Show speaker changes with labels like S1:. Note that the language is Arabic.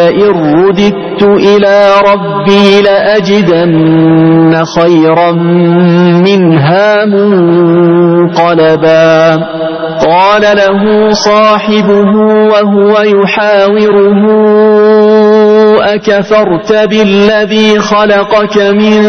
S1: ولئن رددت إلى ربي لأجدن خيرا منها منقلبا قال له صاحبه وهو يحاوره أكفرت بالذي خلقك من